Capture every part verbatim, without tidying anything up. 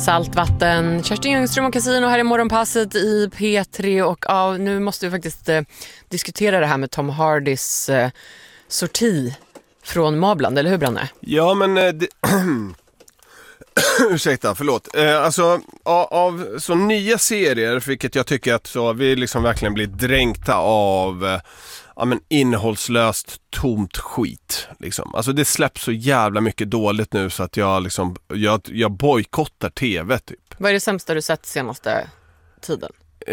Saltvatten, Kerstin Ljungström och Casino här i Morgonpasset i P tre. Och ja, nu måste vi faktiskt eh, diskutera det här med Tom Hardys eh, sorti från Mabland, eller hur Branne? Ja, men eh, det... ursäkta, förlåt. Eh, alltså av, av så nya serier, vilket jag tycker att så vi liksom verkligen blir dränkta av eh, ja, men innehållslöst tomt skit liksom. Alltså det släpps så jävla mycket dåligt nu så att jag liksom jag, jag bojkottar tv typ. Vad är det sämsta du sett senaste tiden?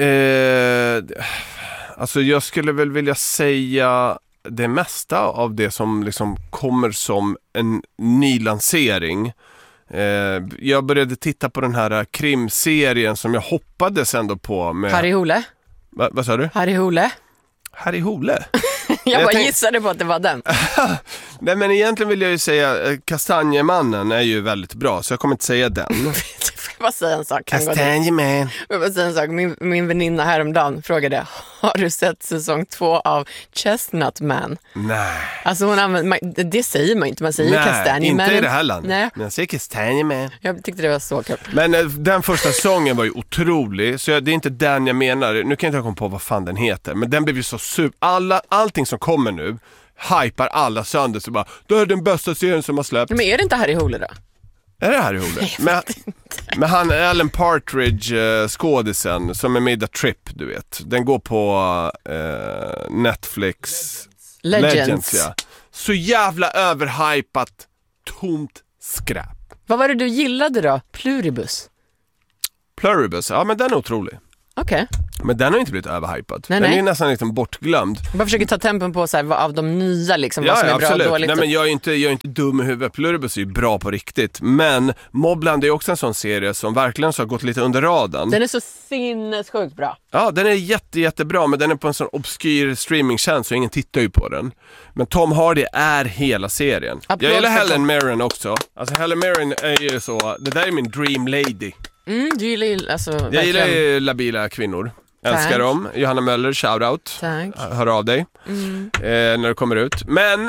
Eh, alltså jag skulle väl vilja säga det mesta av det som liksom kommer som en ny lansering. Eh, jag började titta på den här krimserien som jag hoppades ändå på med... Harry Hole? Va, vad sa du? Harry Hole? Harry Hole? jag, jag bara tänk... gissade på att det var den. Nej, men egentligen vill jag ju säga Kastanjemannen är ju väldigt bra, så jag kommer inte säga den. Får jag bara säga en sak? Kastanjeman. Får jag bara säga en sak? Min, min väninna häromdagen frågade, har du sett säsong två av Chestnut Man? Nej. Alltså hon använder, det säger man inte, man säger Kastanjeman. Nej, inte i det här landet. Nej. Men jag säger Kastanjeman. Jag tyckte det var så kul. Men äh, den första säsongen var ju otrolig, så jag, det är inte den jag menar. Nu kan jag inte komma på vad fan den heter, men den blev ju så super. Alla, allting som kommer nu hypar alla sönder, så bara, det är den bästa serien som har släppts. Men är det inte Harry Hole då? Är det Harry Hole? Men, men han Alan Partridge uh, skådisen som är med i The Trip, du vet. Den går på uh, Netflix Legends. Legends, ja. Så jävla överhypat, tomt skräp. Vad var det du gillade då? Pluribus? Pluribus, ja men den är otrolig. Okej. Okay. Men den har inte blivit överhypad. Nej, den nej. är nästan liksom bortglömd. Jag försöker ta tempen på så här, vad av de nya liksom, ja, vad som ja, är bra absolut. och dåligt. Nej, men jag är inte, jag är inte dum i huvudet. Pluribus är ju bra på riktigt. Men Mobland är också en sån serie som verkligen så har gått lite under radarn. Den är så sinnessjukt bra. Ja, den är jätte, jättebra, men den är på en sån obskyr streamingtjänst så ingen tittar ju på den. Men Tom Hardy är hela serien. Applåd. Jag gillar Helen Mirren också. Alltså Helen Mirren är ju så, det där är min dream lady. Mm, du gillar ju, alltså, jag verkligen. gillar ju labila kvinnor. Älskar dem. Johanna Möller, shoutout. Tack. Hör av dig mm. eh, när det kommer ut. Men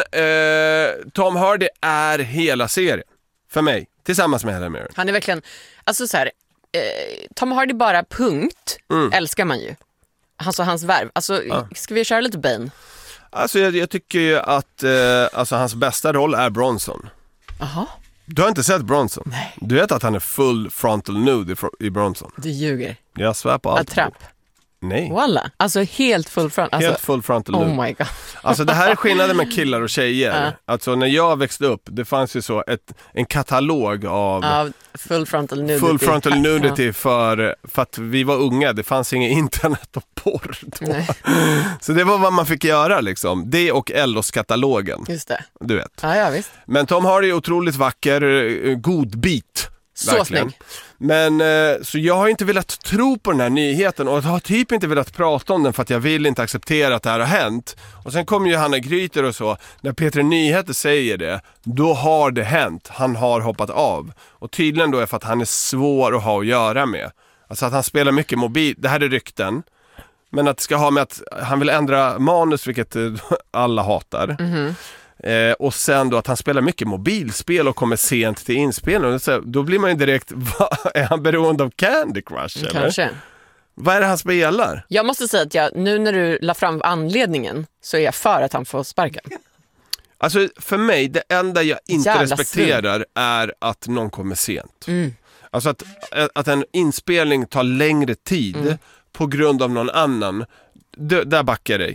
eh, Tom Hardy är hela serien för mig, tillsammans med Helen Mirren. Han är verkligen, alltså så här, eh, Tom Hardy bara punkt, mm. älskar man ju. Alltså hans värv. Alltså, ja. Ska vi köra lite Bane? Alltså jag, jag tycker ju att eh, alltså, hans bästa roll är Bronson. Aha. Du har inte sett Bronson? Nej. Du vet att han är full frontal nude i, i Bronson? Du ljuger. Jag svär på allt. Attrapp. Nej. Walla. Alltså helt full front. Alltså, helt full frontal nude. Oh my god. Alltså det här är skillnaden med killar och tjejer. Uh. Alltså när jag växte upp, det fanns ju så ett, en katalog av uh, full frontal nudity. Full frontal nudity uh. för, för att vi var unga. Det fanns inget internet och porr då. Nej. Så det var vad man fick göra liksom. Det och L O S-katalogen. Just det. Du vet. Ja, ja, visst. Men Tom Hardy är otroligt vacker, god bit. Så verkligen. Snygg. Men så jag har inte velat tro på den här nyheten och har typ inte velat prata om den för att jag vill inte acceptera att det här har hänt. Och sen kommer ju Hanna Gryter och så, när Peter Nyheter säger det, då har det hänt. Han har hoppat av. Och tydligen då är för att han är svår att ha att göra med. Alltså att han spelar mycket mobil, det här är rykten. Men att det ska ha med att han vill ändra manus, vilket alla hatar. Mm-hmm. Eh, och sen då att han spelar mycket mobilspel och kommer sent till inspelningen. Så då blir man ju direkt, va, är han beroende av Candy Crush eller? Kanske. Vad är det han spelar? Jag måste säga att jag, nu när du la fram anledningen så är jag för att han får sparken. Alltså för mig, det enda jag inte Jävla respekterar svin. är att någon kommer sent. Mm. Alltså att, att en inspelning tar längre tid mm. på grund av någon annan. D- där backar jag dig.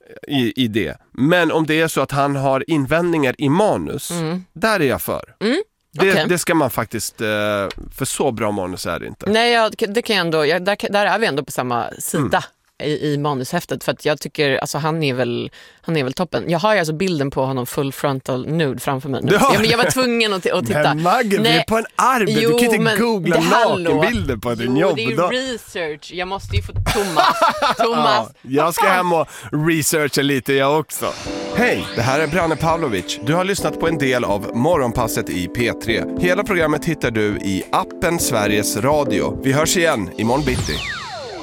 I, i det. Men om det är så att han har invändningar i manus, mm. där är jag för. Mm. Det, okay. det ska man faktiskt, för så bra manus är det inte. Nej, jag, det kan jag ändå, jag, där, där är vi ändå på samma sida. Mm. I, i manushäftet, för att jag tycker alltså han är väl han är väl toppen. Jag har ju alltså bilden på honom full frontal nude framför mig nu. Ja, men jag var tvungen att, t- att titta. Men Maggie, vi är på en arbete. Du kan inte googla nakenbilder på din jobb. Jo, det är research. Jag måste ju få Thomas. Thomas. Ja, jag ska hem och researcha lite jag också. Hej, det här är Branne Pavlovic. Du har lyssnat på en del av Morgonpasset i P tre. Hela programmet hittar du i appen Sveriges Radio. Vi hörs igen imorgon bitti.